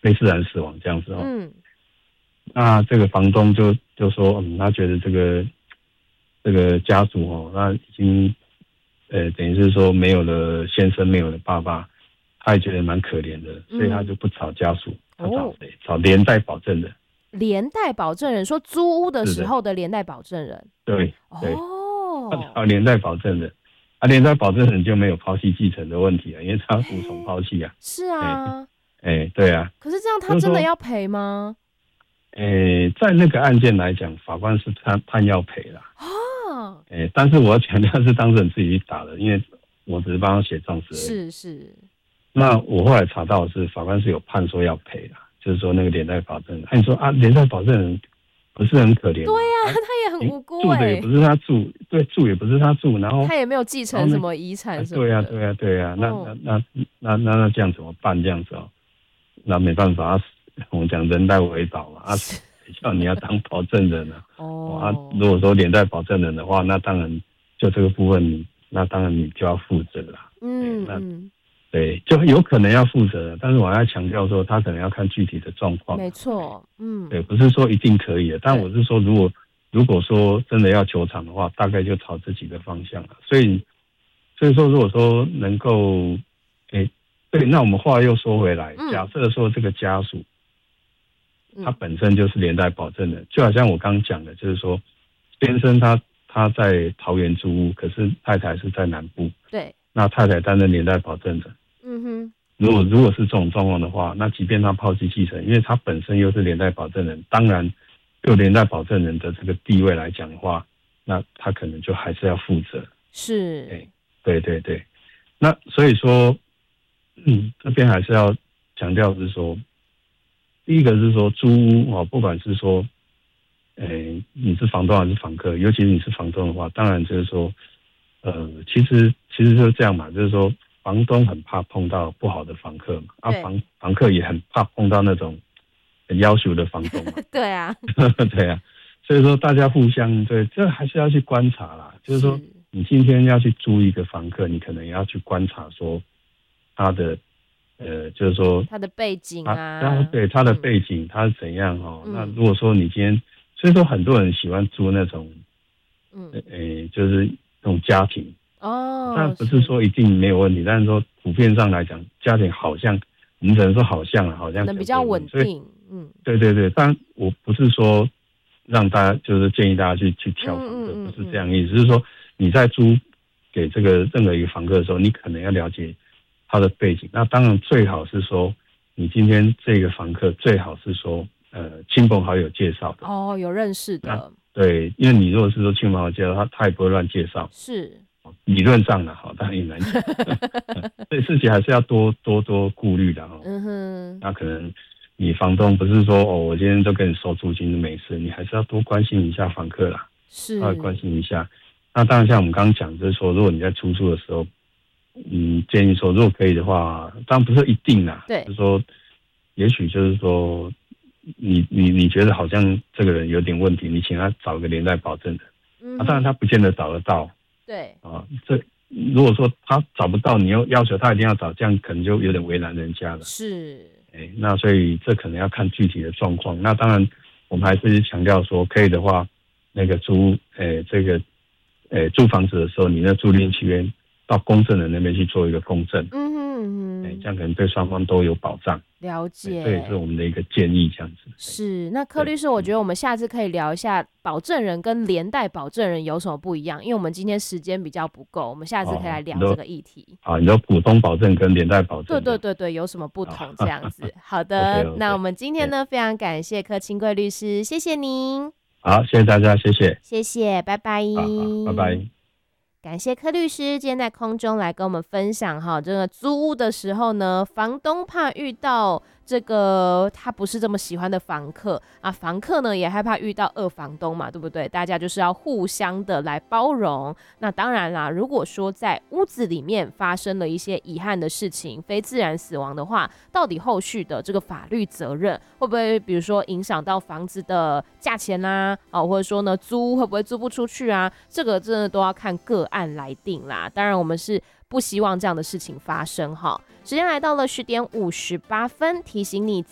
非自然死亡这样子哦。 嗯， 那这个房东就说，他觉得这个家属哦，那已经等于是说没有了先生，没有了爸爸，他也觉得蛮可怜的，所以他就不找家属，他找哦， 谁？找连带保证人。 连带保证人说租屋的是的， 时候的连带保证人。 对对，他哦， 找连带保证人，连带保证人就没有抛弃继承的问题了，因为他无从抛弃啊。 是哎啊， 对啊， 可是这样他就是说， 真的要赔吗？ 在那个案件来讲，法官是判要赔啦。 啊， 但是我要强调是当事人自己去打的，因为我只是帮他写状纸而已。 是是， 那我后来查到的是法官是有判说要赔啦，就是说那个连带保证人，你说连带保证人不是很可怜吗？ 对呀、他也很无辜住的也不是他住，对，住也不是他住，然后他也没有继承什么遗产什么对呀、 的。 对呀、对呀、 嗯， 那这样怎么办？这样子哦，那没办法，我们讲人代为保嘛，谁叫你要当保证人呢、 哦， 如果说连带保证人的话，那当然就这个部分那当然你就要负责啦。那嗯嗯， 对，就有可能要负责，但是我要强调说，他可能要看具体的状况。 没错，嗯， 对，不是说一定可以的，但对我是说，如果说真的要求偿的话，大概就朝这几个方向了。所以说，如果说能够，对，那我们话又说回来，假设说这个家属他本身就是连带保证人，就好像我刚刚讲的，就是说，先生他在桃园租屋，可是太太是在南部， 对， 那太太担任连带保证人。 嗯哼， 如果是这种状况的话，那即便他抛弃继承，因为他本身又是连带保证人，当然就连带保证人的这个地位来讲的话，那他可能就还是要负责。 是， 对对对，那所以说，这边还是要强调是说，第一个是说租屋哦，不管是说，你是房东还是房客，尤其是你是房东的话，当然就是说，其实就是这样嘛，就是说房东很怕碰到不好的房客嘛，房客也很怕碰到那种很要求的房东嘛。 对啊， 对啊，所以说大家互相对，这还是要去观察啦。就是说，你今天要去租一个房客，你可能也要去观察说他的就是说他的背景啊， 对他的背景他是怎样哦。那如果说你今天，所以说很多人喜欢租那种，就是那种家庭哦，但不是说一定没有问题，但是说普遍上来讲，家庭好像我们只能说好像可能比较稳定， 对对对，当然我不是说让大家就是建议大家去挑房客，不是这样意思，是说你在租给这个任何一个房客的时候，你可能要了解他的背景。那当然最好是说，你今天这个房客最好是说亲朋好友介绍的哦，有认识的。 对，因为你如果是说亲朋好友介绍，他也不会乱介绍。 是。 理论上的当然也难讲，所以事情还是要多顾虑的哦。那可能你房东不是说我今天就跟你收租金没事，你还是要多关心一下房客啦， 是， 稍微关心一下。那当然像我们刚刚讲，就是说如果你在出租的时候，建议说如果可以的话，当然不是一定啦， 对， 就是说也许就是说你觉得好像这个人有点问题，你请他找个连带保证的，当然他不见得找得到。 对如果说他找不到，你又要求他一定要找，这样可能就有点为难人家了。 是， 那所以这可能要看具体的状况。那当然，我们还是强调说，可以的话，那个租房子的时候，你那租赁契约到公证人那边去做一个公证。这样可能对双方都有保障。 了解， 这也是我们的一个建议，这样子。 是，那柯律师，我觉得我们下次可以聊一下保证人跟连带保证人有什么不一样，因为我们今天时间比较不够，我们下次可以来聊这个议题。 你说普通保证跟连带保证， 对，有什么不同这样子？好的，那我们今天呢，非常感谢柯清贵律师，谢谢您。 好，谢谢大家，谢谢，拜拜。 拜拜。 感谢柯律师今天在空中来跟我们分享哈，这个租屋的时候呢，房东怕遇到这个他不是这么喜欢的房客啊，房客呢也害怕遇到恶房东嘛，对不对？大家就是要互相的来包容。那当然啦，如果说在屋子里面发生了一些遗憾的事情，非自然死亡的话，到底后续的这个法律责任会不会，比如说影响到房子的价钱啦，或者说呢租会不会租不出去啊？这个真的都要看个案来定啦。当然，我们是不希望这样的事情发生哈。时间来到了10:58，提醒你